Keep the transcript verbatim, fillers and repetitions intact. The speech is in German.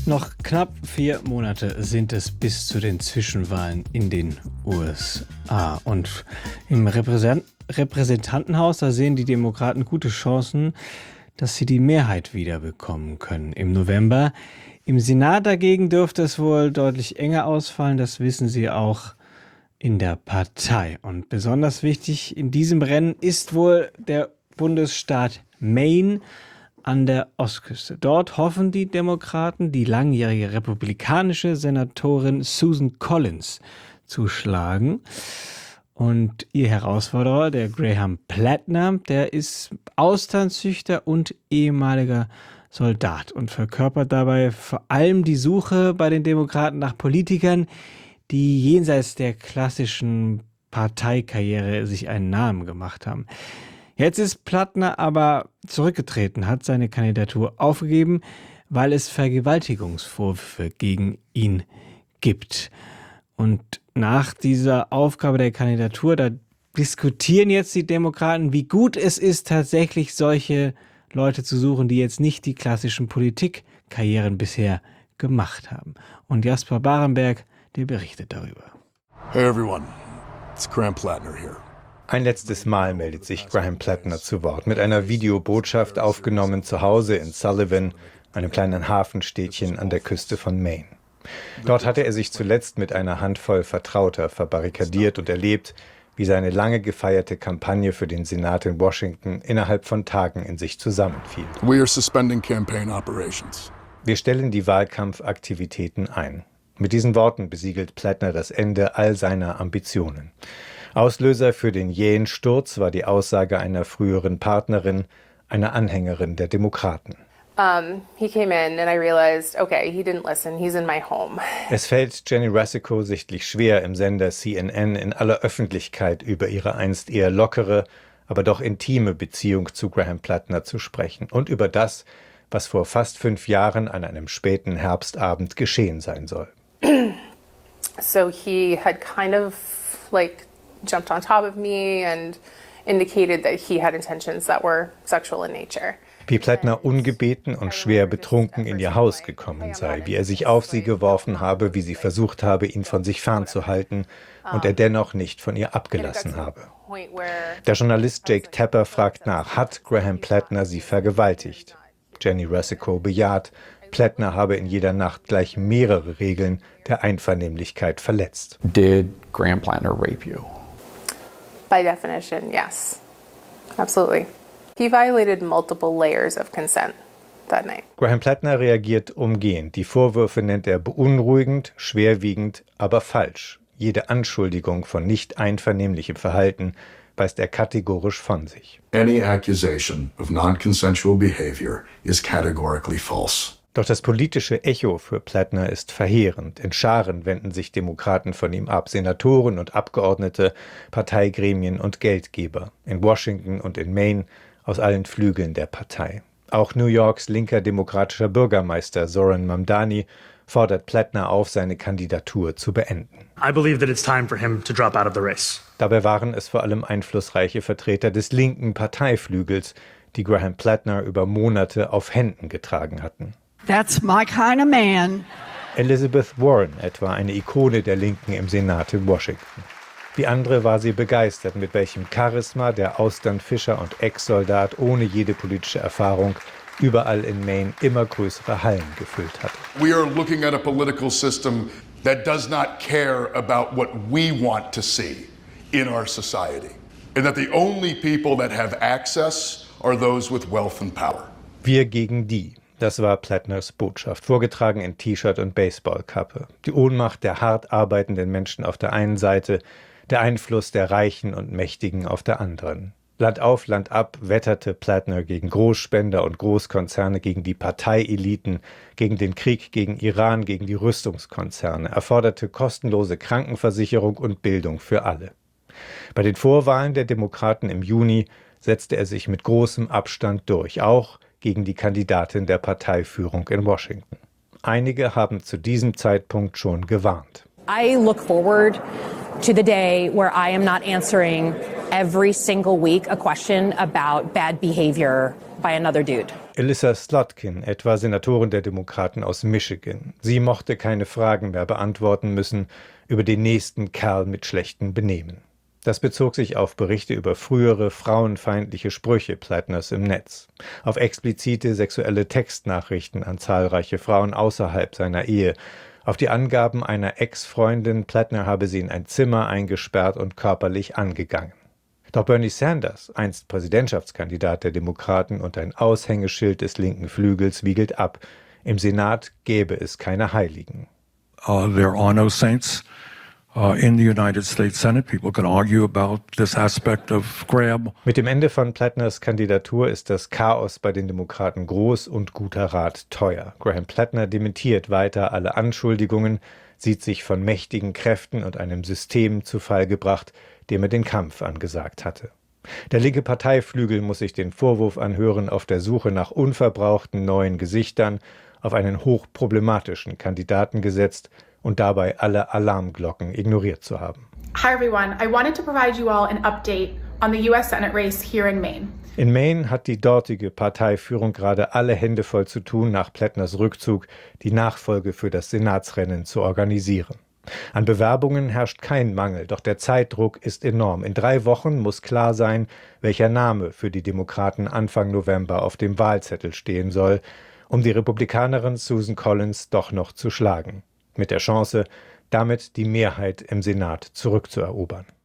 Noch knapp vier Monate sind es bis zu den Zwischenwahlen in den U S A. Und im Repräsent- Repräsentantenhaus, da sehen die Demokraten gute Chancen, dass sie die Mehrheit wiederbekommen können im November. Im Senat dagegen dürfte es wohl deutlich enger ausfallen, das wissen sie auch in der Partei. Und besonders wichtig in diesem Rennen ist wohl der Bundesstaat Maine an der Ostküste. Dort hoffen die Demokraten, die langjährige republikanische Senatorin Susan Collins zu schlagen. Und ihr Herausforderer, der Graham Plattner, der ist Austernzüchter und ehemaliger Soldat und verkörpert dabei vor allem die Suche bei den Demokraten nach Politikern, die jenseits der klassischen Parteikarriere sich einen Namen gemacht haben. Jetzt ist Plattner aber zurückgetreten, hat seine Kandidatur aufgegeben, weil es Vergewaltigungsvorwürfe gegen ihn gibt. Und nach dieser Aufgabe der Kandidatur, da diskutieren jetzt die Demokraten, wie gut es ist, tatsächlich solche Leute zu suchen, die jetzt nicht die klassischen Politikkarrieren bisher gemacht haben. Und Jasper Barenberg, der berichtet darüber. Hey everyone, it's Graham Plattner here. Ein letztes Mal meldet sich Graham Plattner zu Wort, mit einer Videobotschaft aufgenommen zu Hause in Sullivan, einem kleinen Hafenstädtchen an der Küste von Maine. Dort hatte er sich zuletzt mit einer Handvoll Vertrauter verbarrikadiert und erlebt, wie seine lange gefeierte Kampagne für den Senat in Washington innerhalb von Tagen in sich zusammenfiel. We are suspending campaign operations. Wir stellen die Wahlkampfaktivitäten ein. Mit diesen Worten besiegelt Plattner das Ende all seiner Ambitionen. Auslöser für den jähen Sturz war die Aussage einer früheren Partnerin, einer Anhängerin der Demokraten. Um, he came in and I realized, okay, he didn't listen, he's in my home. Es fällt Jenny Rasico sichtlich schwer, im Sender C N N in aller Öffentlichkeit über ihre einst eher lockere, aber doch intime Beziehung zu Graham Plattner zu sprechen und über das, was vor fast fünf Jahren an einem späten Herbstabend geschehen sein soll. So he had kind of like jumped on top of me and indicated that he had intentions that were sexual in nature. Wie Plattner ungebeten und schwer betrunken in ihr Haus gekommen sei, wie er sich auf sie geworfen habe, wie sie versucht habe, ihn von sich fernzuhalten und er dennoch nicht von ihr abgelassen habe. Der Journalist Jake Tapper fragt nach, hat Graham Plattner sie vergewaltigt? Jenny Rasico bejaht, Plattner habe in jeder Nacht gleich mehrere Regeln der Einvernehmlichkeit verletzt. Did Graham Plattner rape you? By definition, yes. Absolutely. He violated multiple layers of consent that night. Graham Plattner reagiert umgehend. Die Vorwürfe nennt er beunruhigend, schwerwiegend, aber falsch. Jede Anschuldigung von nicht einvernehmlichem Verhalten weist er kategorisch von sich. Any accusation of non-consensual behavior is categorically false. Doch das politische Echo für Plattner ist verheerend. In Scharen wenden sich Demokraten von ihm ab, Senatoren und Abgeordnete, Parteigremien und Geldgeber. In Washington und in Maine aus allen Flügeln der Partei. Auch New Yorks linker demokratischer Bürgermeister Zoran Mamdani fordert Plattner auf, seine Kandidatur zu beenden. I believe that it's time for him to drop out of the race. Dabei waren es vor allem einflussreiche Vertreter des linken Parteiflügels, die Graham Plattner über Monate auf Händen getragen hatten. That's my kind of man. Elizabeth Warren etwa, eine Ikone der Linken im Senat in Washington. Wie andere war sie begeistert, mit welchem Charisma der Austernfischer und Ex-Soldat ohne jede politische Erfahrung überall in Maine immer größere Hallen gefüllt hatte. We are looking at a political system that does not care about what we want to see in our society. And that the only people that have access are those with wealth and power. Wir gegen die. Das war Plattners Botschaft, vorgetragen in T-Shirt und Baseballkappe. Die Ohnmacht der hart arbeitenden Menschen auf der einen Seite, der Einfluss der Reichen und Mächtigen auf der anderen. Land auf, Land ab wetterte Plattner gegen Großspender und Großkonzerne, gegen die Parteieliten, gegen den Krieg gegen Iran, gegen die Rüstungskonzerne. Er forderte kostenlose Krankenversicherung und Bildung für alle. Bei den Vorwahlen der Demokraten im Juni setzte er sich mit großem Abstand durch, auch gegen die Kandidatin der Parteiführung in Washington. Einige haben zu diesem Zeitpunkt schon gewarnt. I look forward to the day where I am not answering every single week a question about bad behavior by another dude. Elissa Slotkin, etwa Senatorin der Demokraten aus Michigan. Sie mochte keine Fragen mehr beantworten müssen über den nächsten Kerl mit schlechtem Benehmen. Das bezog sich auf Berichte über frühere frauenfeindliche Sprüche Plattners im Netz, auf explizite sexuelle Textnachrichten an zahlreiche Frauen außerhalb seiner Ehe, auf die Angaben einer Ex-Freundin, Plattner habe sie in ein Zimmer eingesperrt und körperlich angegangen. Doch Bernie Sanders, einst Präsidentschaftskandidat der Demokraten und ein Aushängeschild des linken Flügels, wiegelt ab. Im Senat gäbe es keine Heiligen. Uh, there are no saints uh, in the United States Senate. People can argue about this aspect of Graham. Mit dem Ende von Plattners Kandidatur ist das Chaos bei den Demokraten groß und guter Rat teuer. Graham Plattner dementiert weiter alle Anschuldigungen, sieht sich von mächtigen Kräften und einem System zu Fall gebracht, dem er den Kampf angesagt hatte. Der linke Parteiflügel muss sich den Vorwurf anhören, auf der Suche nach unverbrauchten neuen Gesichtern auf einen hochproblematischen Kandidaten gesetzt und dabei alle Alarmglocken ignoriert zu haben. Hi everyone, I wanted to provide you all an update on the U S Senate race here in Maine. In Maine hat die dortige Parteiführung gerade alle Hände voll zu tun, nach Plattners Rückzug die Nachfolge für das Senatsrennen zu organisieren. An Bewerbungen herrscht kein Mangel, doch der Zeitdruck ist enorm. In drei Wochen muss klar sein, welcher Name für die Demokraten Anfang November auf dem Wahlzettel stehen soll, um die Republikanerin Susan Collins doch noch zu schlagen. Mit der Chance, damit die Mehrheit im Senat zurückzuerobern.